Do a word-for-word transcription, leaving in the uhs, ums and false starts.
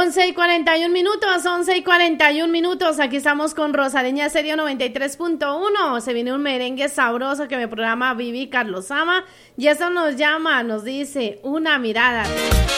once y cuarenta y un minutos, once y cuarenta y un minutos. Aquí estamos con Rosareña Serio noventa y tres punto uno. Se viene un merengue sabroso que me programa Vivi Carlos Sama. Y eso nos llama, nos dice una mirada.